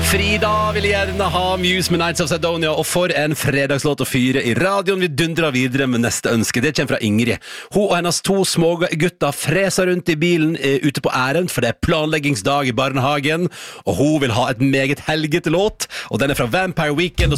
Frida vil gjerne ha Muse med Nights of Sidonia, og for en fredagslåt å fyre i radioen. Vi dundrer videre med neste ønske. Det kommer fra Ingrid. Hun og hennes 2 små gutter freser rundt i bilen ute på ærend, for det er planleggingsdag i barnehagen, og hun vil ha et meget helgete låt, og den er fra Vampire Weekend og